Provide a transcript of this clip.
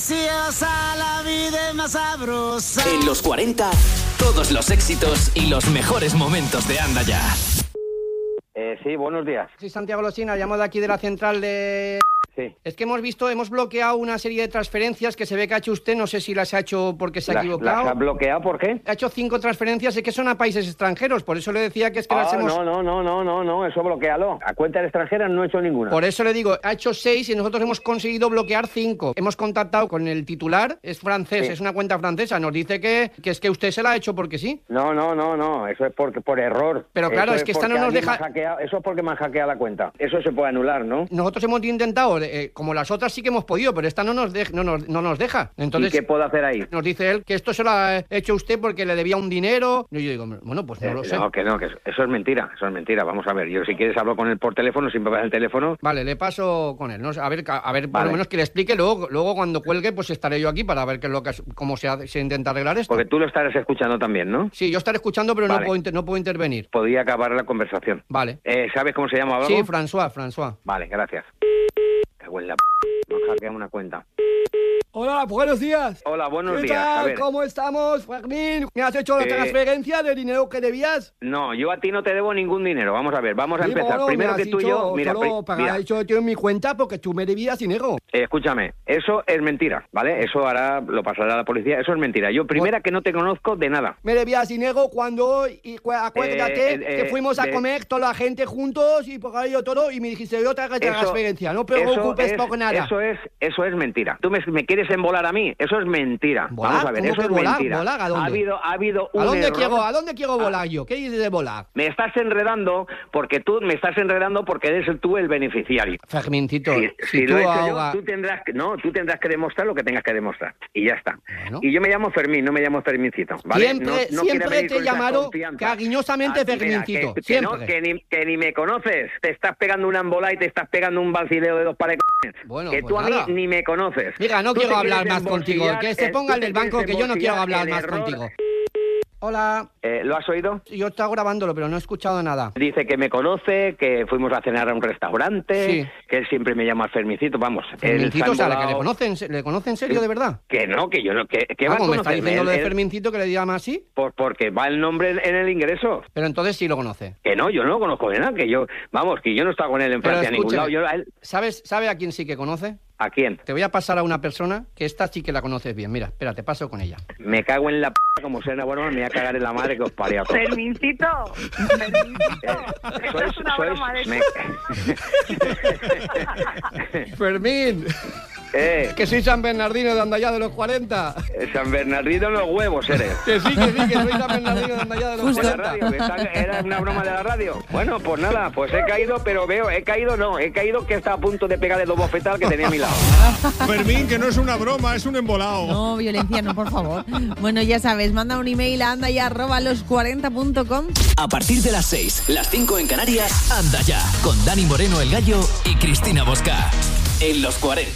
deliciosa, la vida es más sabrosa. En los 40, todos los éxitos y los mejores momentos de Anda Ya. Sí, buenos días. Soy Santiago Losina, llamo de aquí de la central de... Sí. Es que hemos bloqueado una serie de transferencias que se ve que ha hecho usted, no sé si las ha hecho porque se ha equivocado. ¿Las ha bloqueado por qué? Ha hecho 5 transferencias, es que son a países extranjeros, por eso le decía que es que las hemos... No, eso bloquealo. A cuenta extranjera no he hecho ninguna. Por eso le digo, ha hecho 6 y nosotros hemos conseguido bloquear 5. Hemos contactado con el titular, es francés, sí. Es una cuenta francesa, nos dice que es que usted se la ha hecho porque sí. No, eso es por error. Pero claro, es que esta no nos deja... Eso es porque me han hackeado la cuenta. Eso se puede anular, ¿no? Nosotros hemos intentado... como las otras sí que hemos podido, pero esta no nos deja. Entonces, ¿y qué puedo hacer ahí? Nos dice él que esto se lo ha hecho usted porque le debía un dinero. Y yo digo, bueno, pues no lo sé. Que eso es mentira, Vamos a ver, yo si quieres hablo con él por teléfono, siempre vas al teléfono. Vale, le paso con él, ¿no? A ver, vale. Por lo menos que le explique, luego cuando cuelgue, pues estaré yo aquí para ver qué es lo que cómo se intenta arreglar esto. Porque tú lo estarás escuchando también, ¿no? Sí, yo estaré escuchando, pero vale. no puedo intervenir. Podría acabar la conversación. Vale. ¿Sabes cómo se llama algo? Sí, François. Vale, gracias. Cago en la nos hackeamos una cuenta. Hola, buenos días. Hola, buenos ¿Qué días. tal? A ver. ¿Cómo estamos, Fermín? ¿Me has hecho la transferencia de dinero que debías? No, yo a ti no te debo ningún dinero. Vamos a ver, vamos a sí, empezar. Bueno, primero que tú y yo... Mira, he hecho en mi cuenta porque tú me debías dinero. Escúchame, eso es mentira, ¿vale? Eso ahora lo pasará a la policía. Eso es mentira. Yo, primera, que no te conozco de nada. Me debías dinero cuando... acuérdate que fuimos a comer toda la gente juntos y por ahí yo todo y me dijiste yo te transferencia. No te preocupes por nada. Eso es mentira. Tú me quieres embolar a mí. Eso es mentira. ¿Volar? Vamos a ver, eso es mentira. ¿Volar? ¿A dónde? Ha habido un error. ¿A dónde quiero volar yo? ¿Qué dices de volar? Me estás enredando porque eres tú el beneficiario. Fermincito, si lo he hecho yo, tú tendrás que demostrar lo que tengas que demostrar. Y ya está. Bueno. Y yo me llamo Fermín, no me llamo Fermincito, ¿vale? Siempre te he llamado cariñosamente Fermincito. Que ni me conoces. Te estás pegando una embola y te estás pegando un balcideo de 2 pares de bueno, que pues tú nada. a mí ni me conoces. Mira, no quiero hablar más contigo. Que se ponga el del banco, que yo no quiero hablar más contigo. Hola. ¿Lo has oído? Yo estaba grabándolo, pero no he escuchado nada. Dice que me conoce, que fuimos a cenar a un restaurante, sí. Que él siempre me llama Fermincito, vamos. Fermincito, o sea, que ¿le conoce en serio, de verdad? Que no, que yo no, que va a ¿me está diciendo lo de Fermincito que le llama así? Porque va el nombre en el ingreso. Pero entonces sí lo conoce. Que no, yo no lo conozco de nada, que yo no he estado con él en Francia a ningún lado. ¿Sabe a quién sí que conoce? ¿A quién? Te voy a pasar a una persona que esta sí que la conoces bien. Mira, espera, te paso con ella. Me cago en la como sea una buena, me voy a cagar en la madre que os parió. Fermincito. Es una broma de Fermín. Que soy San Bernardino de Andallá de los 40. San Bernardino los huevos eres. Que sí, que soy San Bernardino de Andallá de los 40. ¿Era una broma de la radio? Bueno, pues nada, pues he caído, pero he caído que está a punto de pegarle 2 bofetadas que tenía a mi lado. Fermín, que no es una broma, es un embolado. No, violencia no, por favor. Bueno, ya sabes, manda un email a andaya@los40.com. A partir de las 6, las 5 en Canarias, Anda Ya, con Dani Moreno el Gallo y Cristina Bosca. En los 40.